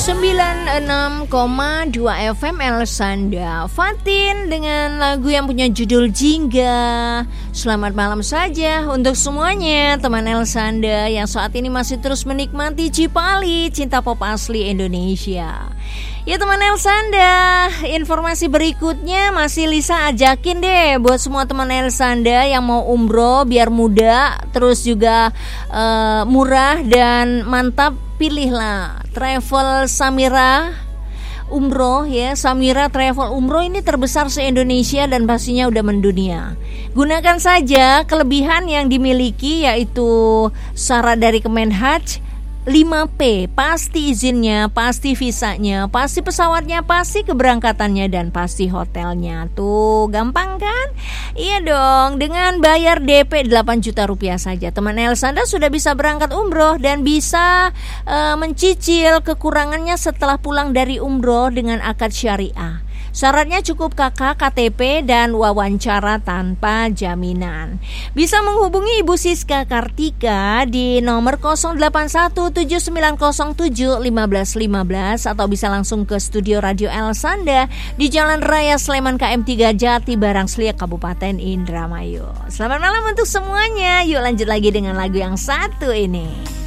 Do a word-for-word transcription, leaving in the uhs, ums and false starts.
sembilan puluh enam koma dua F M Elsanda. Fatin dengan lagu yang punya judul Jingga. Selamat malam saja untuk semuanya teman Elsanda yang saat ini masih terus menikmati Cipali, cinta pop asli Indonesia. Ya teman Elsanda, informasi berikutnya masih Lisa ajakin deh buat semua teman Elsanda yang mau umroh biar mudah, terus juga uh, murah dan mantap. Pilihlah Travel Samira Umroh ya. Samira Travel Umroh ini terbesar se-Indonesia dan pastinya udah mendunia. Gunakan saja kelebihan yang dimiliki, yaitu syarat dari Kemenhaj lima P, pasti izinnya, pasti visanya, pasti pesawatnya, pasti keberangkatannya, dan pasti hotelnya. Tuh, gampang kan? Iya dong, dengan bayar D P delapan juta rupiah saja teman Elsanda sudah bisa berangkat umroh dan bisa uh, mencicil kekurangannya setelah pulang dari umroh dengan akad syariah. Syaratnya cukup K K, K T P, dan wawancara tanpa jaminan. Bisa menghubungi Ibu Siska Kartika di nomor nol delapan satu tujuh sembilan nol tujuh lima satu lima atau bisa langsung ke studio Radio Elsanda di Jalan Raya Sleman K M tiga Jati Barang Selia, Kabupaten Indramayu. Selamat malam untuk semuanya. Yuk lanjut lagi dengan lagu yang satu ini.